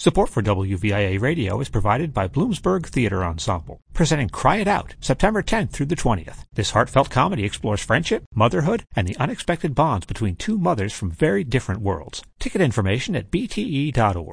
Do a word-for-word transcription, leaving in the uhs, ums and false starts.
Support for W V I A Radio is provided by Bloomsburg Theater Ensemble, presenting Cry It Out, September tenth through the twentieth. This heartfelt comedy explores friendship, motherhood, and the unexpected bonds between two mothers from very different worlds. Ticket information at b t e dot org.